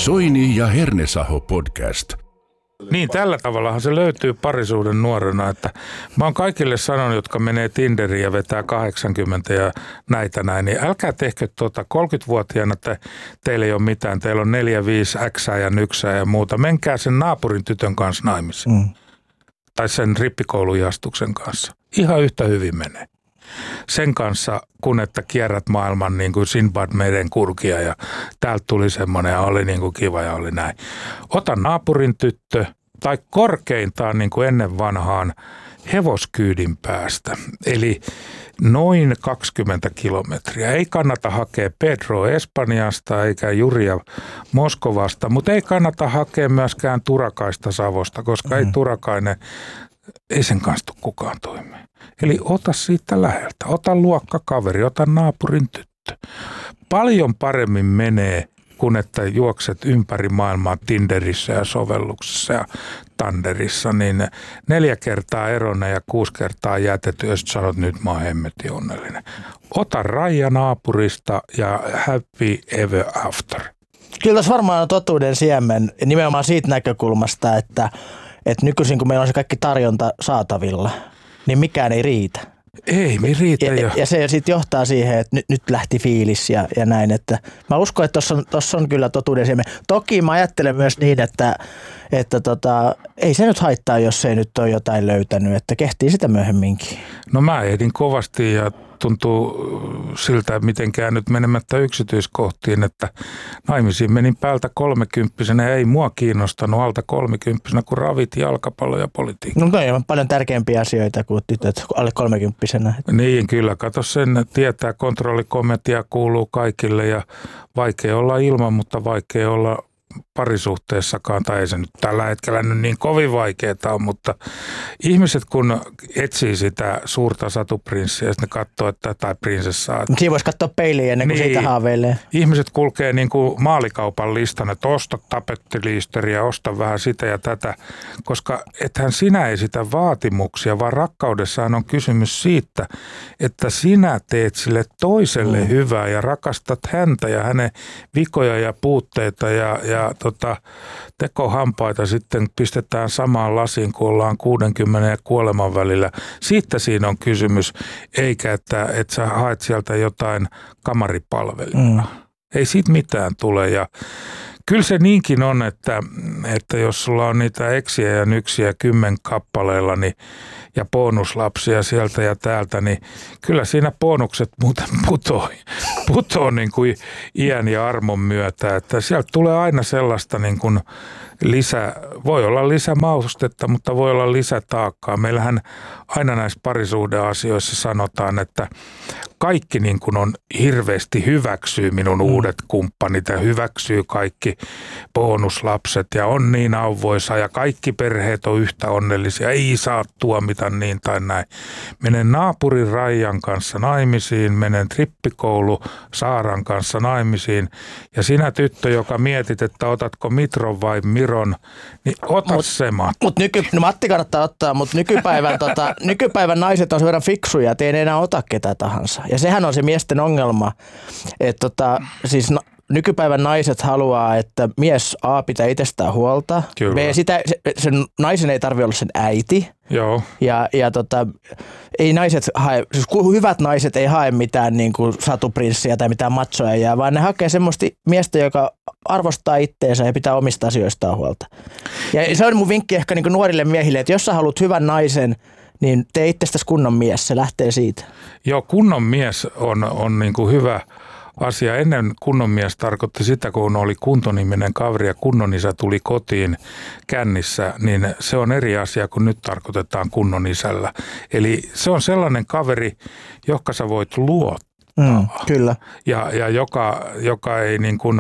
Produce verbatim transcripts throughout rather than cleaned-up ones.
Soini ja Hernesaho podcast. Niin, tällä tavallahan se löytyy parisuuden nuorena, että mä oon kaikille sanonut, jotka menee Tinderiin ja vetää kahdeksankymmentä ja näitä näin, niin älkää tehkö tuota kolmekymmentävuotiaana, että teillä ei ole mitään, teillä on neljä, viisi äksää ja nyksää ja muuta. Menkää sen naapurin tytön kanssa naimisiin. Mm. Tai sen rippikoulujastuksen kanssa. Ihan yhtä hyvin menee. Sen kanssa, kun että kierrät maailman niin kuin Sinbad meren kurkia ja täältä tuli semmoinen ja oli niin kuin kiva ja oli näin. Ota naapurin tyttö tai korkeintaan niin kuin ennen vanhaan hevoskyydin päästä. Eli noin kaksikymmentä kilometriä. Ei kannata hakea Pedro Espanjasta eikä Juria Moskovasta, mutta ei kannata hakea myöskään Turakaista Savosta, koska mm. ei Turakainen, ei sen kanssa tule kukaan toimeen. Eli ota siitä läheltä, ota luokkakaveri, ota naapurin tyttö. Paljon paremmin menee, kun että juokset ympäri maailmaa Tinderissä ja sovelluksessa ja Tanderissa, niin neljä kertaa erona ja kuusi kertaa jätetty, jos sanot nyt mä oon hemmetin onnellinen. Ota Raija naapurista ja happy ever after. Kyllä tässä varmaan on totuuden siemen nimenomaan siitä näkökulmasta, että, että nykyisin kun meillä on se kaikki tarjonta saatavilla, niin mikään ei riitä. Ei, me riitä ja, jo. Ja se sitten johtaa siihen, että nyt, nyt lähti fiilis ja, ja näin. Että mä uskon, että tuossa on, tossa on kyllä totuuden siemen. Toki mä ajattelen myös niin, että, että tota, ei se nyt haittaa, jos ei nyt ole jotain löytänyt, että kehtii sitä myöhemminkin. No mä ehdin kovasti ja tuntuu siltä mitenkään nyt menemättä yksityiskohtiin, että naimisiin menin päältä kolmekymppisenä ja ei mua kiinnostanut alta kolmekymppisenä, kun ravit, jalkapallo ja politiikka. No toi on paljon tärkeämpiä asioita kuin tytöt alle kolmekymppisenä. Niin, kyllä. Kato sen, tietää, kontrollikomitea kuuluu kaikille ja vaikea olla ilman, mutta vaikea olla parisuhteessakaan, tai ei se nyt tällä hetkellä nyt niin kovin vaikeaa on, mutta ihmiset kun etsii sitä suurta satuprinssiä, ne katsoo, että tai prinsessaa. Siinä voisi katsoa peiliin ennen kuin niin, siitä haaveilee. Ihmiset kulkee niin kuin maalikaupan listan, että osta tapettiliisteriä, osta vähän sitä ja tätä, koska ethän sinä ei sitä vaatimuksia, vaan rakkaudessaan on kysymys siitä, että sinä teet sille toiselle mm. hyvää ja rakastat häntä ja hänen vikoja ja puutteita ja, ja Ja tota, tekohampaita sitten pistetään samaan lasiin, kun ollaan kuudenkymmenen ja kuoleman välillä. Siitä siinä on kysymys, eikä että, että sä haet sieltä jotain kamaripalvelijaa. Mm. Ei siitä mitään tule. Ja kyllä se niinkin on, että, että jos sulla on niitä eksiä ja nyksiä kymmen kappaleilla niin, ja bonuslapsia sieltä ja täältä, niin kyllä siinä bonukset muuten putoo, putoo niin kuin iän ja armon myötä. Että sieltä tulee aina sellaista niin kuin lisä, voi olla lisämaustetta, mutta voi olla lisätaakkaa. Meillähän aina näissä parisuhdeasioissa sanotaan, että kaikki niin kuin on hirveästi hyväksyy minun uudet kumppanit ja hyväksyy kaikki bonuslapset ja on niin auvoisa ja kaikki perheet on yhtä onnellisia, ei saa tuomita niin tai näin. Menen naapurin Raijan kanssa naimisiin, menen trippikoulu Saaran kanssa naimisiin ja sinä tyttö, joka mietit, että otatko Mitron vai Miron, niin ota mut, se Matti. Mut nyky, no Matti kannattaa ottaa, mutta nykypäivän, tota, nykypäivän naiset on sen verran fiksuja, että ei enää ota ketä tahansa. Ja sehän on se miesten ongelma, että tota, siis no, nykypäivän naiset haluaa, että mies A pitää itsestään huolta. Kyllä. B, sitä, se, sen naisen ei tarvitse olla sen äiti. Joo. Ja, ja tota, ei naiset hae, siis hyvät naiset ei hae mitään niin kuin satuprinssiä tai mitään machoja, vaan ne hakee semmoista miestä, joka arvostaa itteensä ja pitää omista asioistaan huolta. Ja se on mun vinkki ehkä niin kuin nuorille miehille, että jos sä haluat hyvän naisen, niin tee itsestäsi kunnon mies, se lähtee siitä. Joo, kunnon mies on, on niin kuin hyvä asia. Ennen kunnon mies tarkoitti sitä, kun oli kuntoniminen kaveri ja kunnon isä tuli kotiin kännissä, niin se on eri asia kuin nyt tarkoitetaan kunnon isällä. Eli se on sellainen kaveri, johon sä voit luottaa. Mm, kyllä. Ja, ja joka, joka ei niin kuin,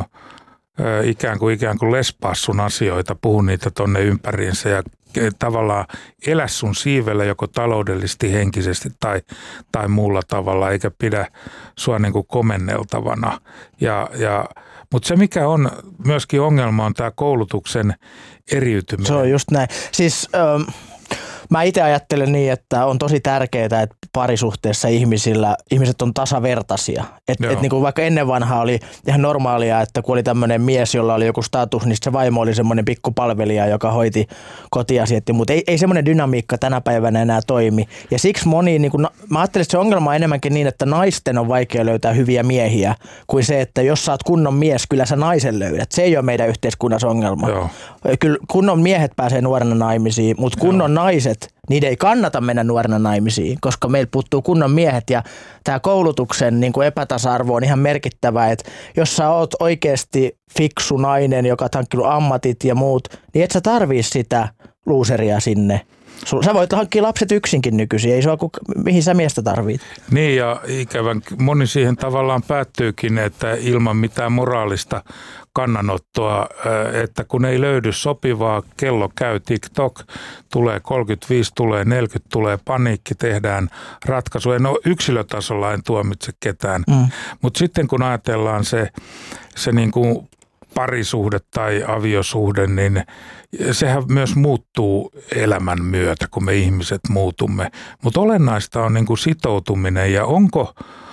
ikään kuin, ikään kuin lespaa sun asioita, puhu niitä tonne ympäriinsä ja tavallaan elä sun siivellä joko taloudellisesti, henkisesti tai, tai muulla tavalla, eikä pidä sua niin kuin komenneltavana. Ja, ja, mutta se, mikä on myöskin ongelma, on tämä koulutuksen eriytyminen. Se on just näin. Siis ähm, Mä itse ajattelen niin, että on tosi tärkeää, että parisuhteessa ihmisillä, ihmiset on tasavertaisia. Että et niinku vaikka ennen vanhaa oli ihan normaalia, että kun oli tämmöinen mies, jolla oli joku status, niin se vaimo oli semmoinen pikkupalvelija, joka hoiti kotiasiat. Mutta ei, ei semmoinen dynamiikka tänä päivänä enää toimi. Ja siksi moni, niinku, mä ajattelen, että se ongelma on enemmänkin niin, että naisten on vaikea löytää hyviä miehiä, kuin se, että jos sä oot kunnon mies, kyllä sä naisen löydät. Se ei ole meidän yhteiskunnassa ongelma. Joo. Kyllä kunnon miehet pääsee nuorena naimisiin, mutta kunnon Joo. naiset, niiden ei kannata mennä nuorena naimisiin, koska meillä puuttuu kunnon miehet ja tämä koulutuksen niin kuin epätasa-arvo on ihan merkittävä, että jos sä oot oikeasti fiksu nainen, joka on hankkinut ammatit ja muut, niin et sä tarvii sitä luuseria sinne. Sä voit hankkia lapset yksinkin nykyisin, ei se ole, mihin sä miestä tarvit. Niin ja ikävän moni siihen tavallaan päättyykin, että ilman mitään moraalista kannanottoa, että kun ei löydy sopivaa, kello käy TikTok, tulee kolmekymmentäviisi, tulee neljäkymmentä, tulee paniikki, tehdään ratkaisu. En ole yksilötasolla, en tuomitse ketään, mm. mutta sitten kun ajatellaan se, se niin kuin parisuhde tai aviosuhde, niin sehän myös muuttuu elämän myötä, kun me ihmiset muutumme. Mutta olennaista on niin kuin sitoutuminen ja onko,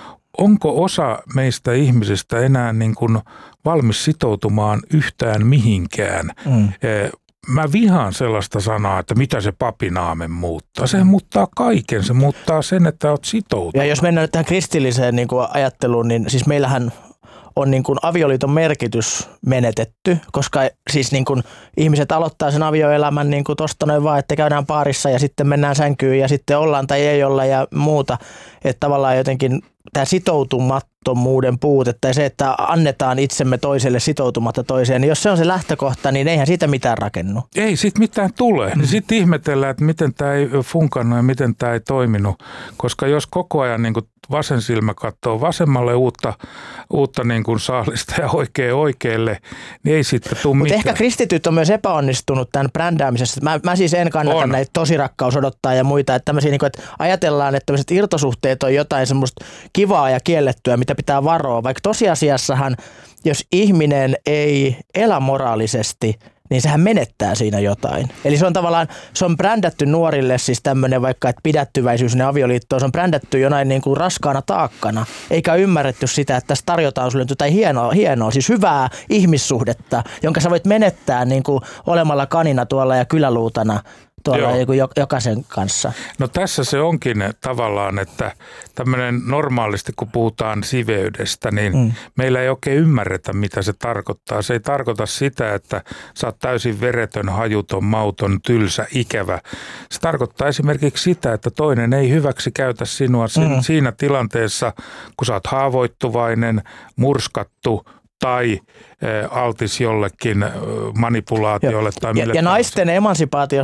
onko osa meistä ihmisistä enää niin kuin valmis sitoutumaan yhtään mihinkään. Mm. Mä vihaan sellaista sanaa, että mitä se papinaamen muuttaa. Sehän muuttaa kaiken. Se muuttaa sen, että oot sitoutunut. Ja jos mennään nyt tähän kristilliseen niin kuin ajatteluun, niin siis meillähän on niin kuin avioliiton merkitys menetetty, koska siis niin kuin ihmiset aloittaa sen avioelämän niin kuin tosta noin vaan, että käydään baarissa ja sitten mennään sänkyyn ja sitten ollaan tai ei olla ja muuta. Että tavallaan jotenkin tämä sitoutumattomuuden puute tai se, että annetaan itsemme toiselle sitoutumatta toiseen, niin jos se on se lähtökohta, niin eihän siitä mitään rakennu. Ei siitä mitään tule. Mm. Sitten ihmetellään, että miten tämä ei funkannut ja miten tämä ei toiminut, koska jos koko ajan niin kuin vasen silmä katsoo vasemmalle uutta, uutta niin kuin saalista ja oikea oikealle, niin ei sitten tule mitään. Mutta ehkä kristityt on myös epäonnistunut tämän brändäämisessä. Mä, mä siis en kannata on. näitä tosirakkaus odottaa ja muita. Että, niin kuin, että ajatellaan, että tämmöiset irtosuhteet on jotain semmoista kivaa ja kiellettyä, mitä pitää varoa. Vaikka tosiasiassahan, jos ihminen ei elä moraalisesti, niin sehän menettää siinä jotain. Eli se on tavallaan, se on brändätty nuorille siis tämmöinen vaikka, että pidättyväisyys ja avioliittoon, se on brändätty jonain niin kuin raskaana taakkana, eikä ymmärretty sitä, että tässä tarjotaan sulle jotain hienoa, hienoa, siis hyvää ihmissuhdetta, jonka sä voit menettää niin kuin olemalla kanina tuolla ja kyläluutana tuolla joku jokaisen kanssa. No tässä se onkin tavallaan, että tämmöinen normaalisti, kun puhutaan siveydestä, niin mm. meillä ei oikein ymmärretä, mitä se tarkoittaa. Se ei tarkoita sitä, että sä oot täysin veretön, hajuton, mauton, tylsä, ikävä. Se tarkoittaa esimerkiksi sitä, että toinen ei hyväksi käytä sinua mm. siinä tilanteessa, kun sä oot haavoittuvainen, murskattu, tai altis jollekin manipulaatiolle. Tai ja, ja naisten emansipaatiossa